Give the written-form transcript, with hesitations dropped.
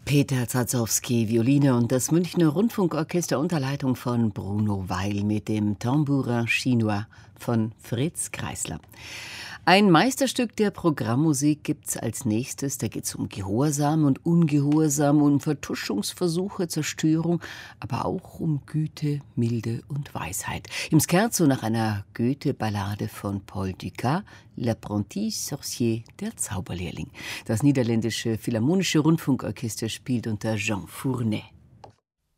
Peter Zasowski, Violine und das Münchner Rundfunkorchester unter Leitung von Bruno Weil mit dem Tambourin Chinois von Fritz Kreisler. Ein Meisterstück der Programmmusik gibt's als nächstes. Da geht's um Gehorsam und Ungehorsam, um Vertuschungsversuche, Zerstörung, aber auch um Güte, Milde und Weisheit. Im Scherzo nach einer Goethe-Ballade von Paul Dukas, L'Apprenti Sorcier, der Zauberlehrling. Das niederländische Philharmonische Rundfunkorchester spielt unter Jean Fournet.